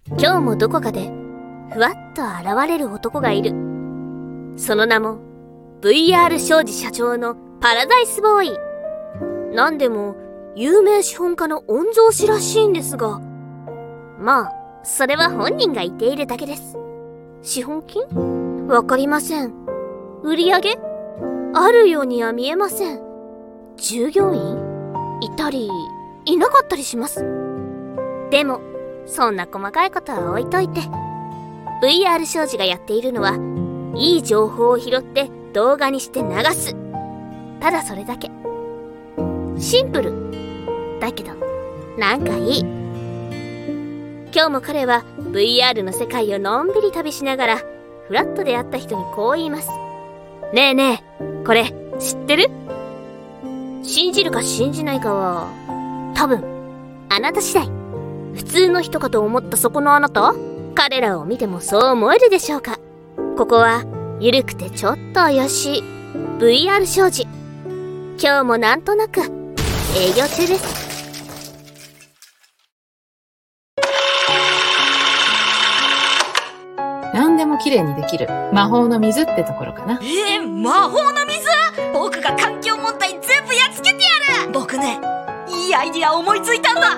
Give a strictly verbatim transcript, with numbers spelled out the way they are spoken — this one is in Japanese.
今日もどこかでふわっと現れる男がいる。その名も ブイアール 商事社長のパラダイスボーイ。なんでも有名資本家の御曹司らしいんですが、まあそれは本人が言っているだけです。資本金？わかりません。売り上げ？あるようには見えません。従業員？いたりいなかったりします。でもそんな細かいことは置いといて、 ブイアール 商事がやっているのはいい情報を拾って動画にして流す。ただそれだけ。シンプルだけどなんかいい。今日も彼は ブイアール の世界をのんびり旅しながらフラッと出会った人にこう言います。ねえねえ、これ知ってる？信じるか信じないかは多分あなた次第。普通の人かと思ったそこのあなた、彼らを見てもそう思えるでしょうか。ここはゆるくてちょっと怪しい ブイアール 商事。今日もなんとなく営業中です。 何でも綺麗にできる魔法の水ってところかな。 えー、魔法の水？僕が環境問題全部やっつけてやる。僕ね、いいアイディア思いついたんだ。